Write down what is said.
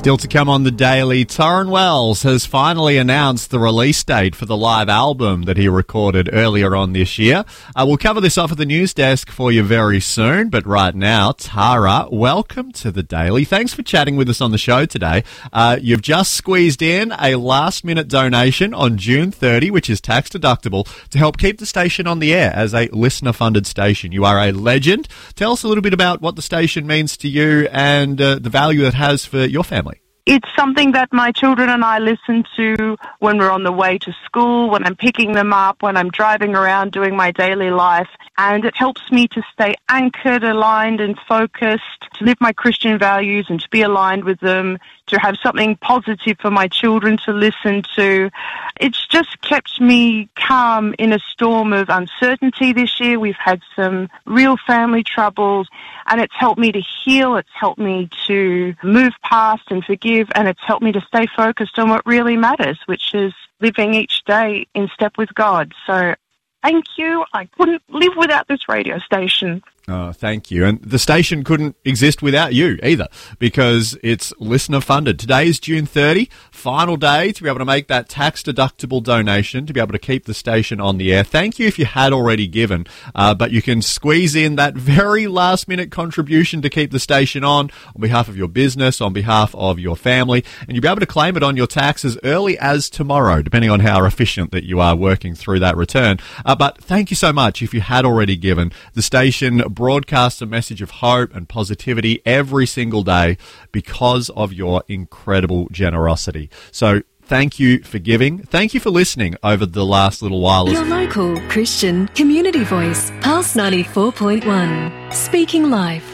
Still to come on The Daily, Torrin Wells has finally announced the release date for the live album that he recorded earlier on this year. We'll cover this off at the news desk for you very soon, but right now, Tara, welcome to The Daily. Thanks for chatting with us on the show today. You've just squeezed in a last-minute donation on June 30, which is tax-deductible, to help keep the station on the air as a listener-funded station. You are a legend. Tell us a little bit about what the station means to you and the value it has for your family. It's something that my children and I listen to when we're on the way to school, when I'm picking them up, when I'm driving around doing my daily life. And it helps me to stay anchored, aligned and focused, to live my Christian values and to be aligned with them, to have something positive for my children to listen to. It's just kept me calm in a storm of uncertainty this year. We've had some real family troubles, and it's helped me to heal. It's helped me to move past and forgive, and it's helped me to stay focused on what really matters, which is living each day in step with God. So thank you. I couldn't live without this radio station. Oh, thank you. And the station couldn't exist without you either, because it's listener funded. Today is June 30, final day to be able to make that tax-deductible donation to be able to keep the station on the air. Thank you if you had already given, but you can squeeze in that very last-minute contribution to keep the station on behalf of your business, on behalf of your family, and you'll be able to claim it on your tax as early as tomorrow, depending on how efficient that you are working through that return. But thank you so much if you had already given. The station broadcasts a message of hope and positivity every single day because of your incredible generosity. So thank you for giving. Thank you for listening over the last little while. Your local Christian community voice, Pulse 94.1, speaking life.